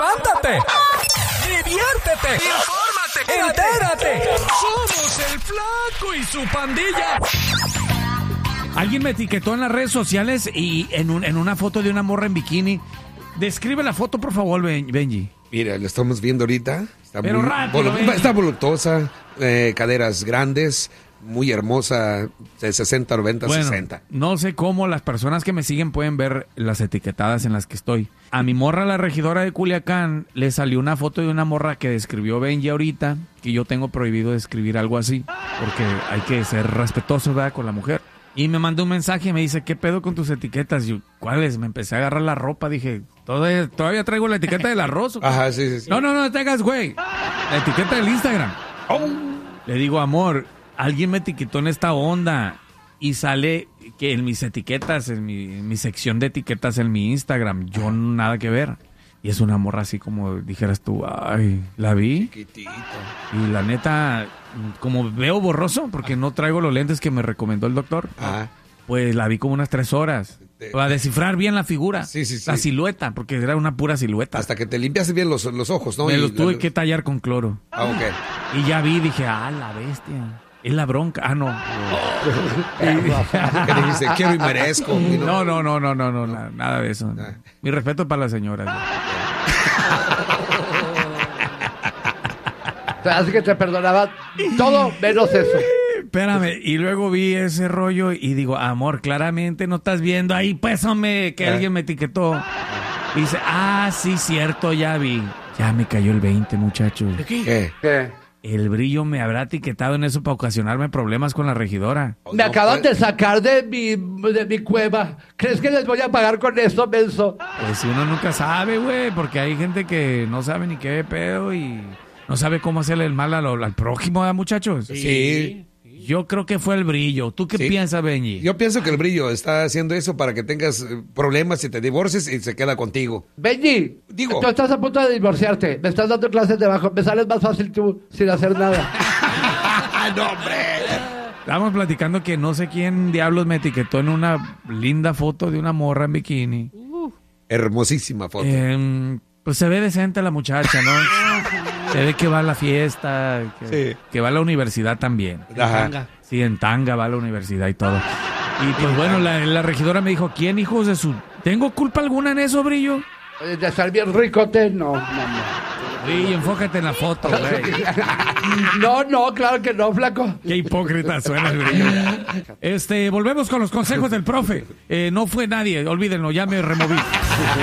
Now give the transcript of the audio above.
levántate, diviértete, infórmate, entérate. Somos el Flaco y su pandilla. Alguien me etiquetó en las redes sociales y en una foto de una morra en bikini. Describe la foto, por favor, Benji. Mira, lo estamos viendo ahorita. Está pero muy rápido, está voluptuosa, caderas grandes, muy hermosa, de 60, 90, bueno, 60. No sé cómo las personas que me siguen pueden ver las etiquetadas en las que estoy. A mi morra, la regidora de Culiacán, le salió una foto de una morra que describió Benji ahorita, que yo tengo prohibido describir algo así, porque hay que ser respetuoso, ¿verdad?, con la mujer. Y me mandó un mensaje y me dice, ¿qué pedo con tus etiquetas? Yo, ¿cuáles? Me empecé a agarrar la ropa, dije, ¿todavía traigo la etiqueta del arroz? Ajá, sí. No te hagas, güey. La etiqueta del Instagram. Oh. Le digo, amor, alguien me etiquetó en esta onda y sale que en mis etiquetas, en mi sección de etiquetas en mi Instagram, yo nada que ver. Y es una morra así como dijeras tú, ay, ¿la vi? Chiquitito. Y la neta, como veo borroso, porque no traigo los lentes que me recomendó el doctor, pues la vi como unas 3 horas. Para descifrar bien la figura, sí. la silueta, porque era una pura silueta. Hasta que te limpiaste bien los ojos, ¿no? Me los tuve que tallar con cloro. Ok. Y ya vi, dije, la bestia. Es la bronca. No. ¿Qué dijiste? Quiero y merezco. No, nada de eso. Mi respeto para las señoras. Así que te perdonaba todo menos eso. Espérame, y luego vi ese rollo y digo, amor, claramente no estás viendo ahí, pues, hombre, que alguien me etiquetó. Y dice, sí, cierto, ya vi. Ya me cayó el 20, muchachos. ¿Qué? El brillo me habrá etiquetado en eso para ocasionarme problemas con la regidora. Me acaban de sacar de mi cueva. ¿Crees que les voy a pagar con esto, menso? Pues uno nunca sabe, güey, porque hay gente que no sabe ni qué pedo y no sabe cómo hacerle el mal al prójimo, ¿verdad, muchachos? Sí. Yo creo que fue el brillo. ¿Tú qué piensas, Benji? Yo pienso que el brillo está haciendo eso para que tengas problemas y te divorcies y se queda contigo. Benji, tú estás a punto de divorciarte. Me estás dando clases de bajo. Me sales más fácil tú sin hacer nada. ¡No, hombre! Estábamos platicando que no sé quién diablos me etiquetó en una linda foto de una morra en bikini. Hermosísima foto. Pues se ve decente la muchacha, ¿no? Se ve que va a la fiesta, que va a la universidad también. Ajá. Sí, en tanga va a la universidad y todo. Y pues bueno, la regidora me dijo, ¿quién, hijos de su...? ¿Tengo culpa alguna en eso, Brillo? De estar bien ricote, no. Brillo, enfócate en la foto, güey. No, claro que no, flaco. Qué hipócrita suena el Brillo. Volvemos con los consejos del profe. No fue nadie, olvídenlo, ya me removí.